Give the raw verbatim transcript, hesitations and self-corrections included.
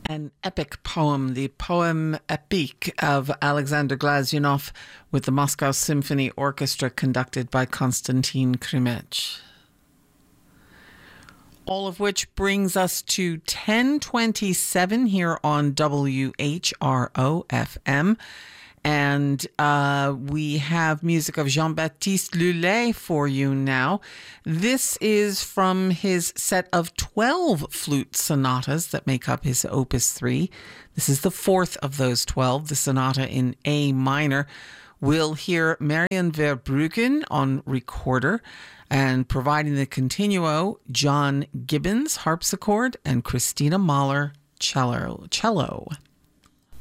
An epic poem, the poem Epique of Alexander Glazunov with the Moscow Symphony Orchestra conducted by Konstantin Krimech. All of which brings us to ten twenty-seven here on W H R O F M. And uh, we have music of Jean-Baptiste Lully for you now. This is from his set of twelve flute sonatas that make up his Opus three. This is the fourth of those twelve, the sonata in A minor. We'll hear Marian Verbruggen on recorder, and providing the continuo, John Gibbons harpsichord and Christina Mahler cello. cello.